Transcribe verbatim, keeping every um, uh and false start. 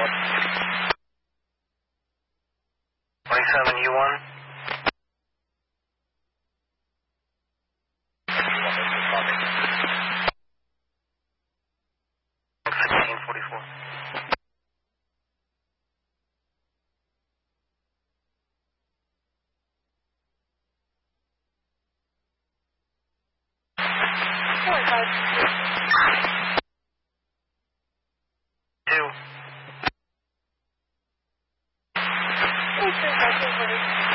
twenty-seven U one. sixteen forty-four. Two. Thank you.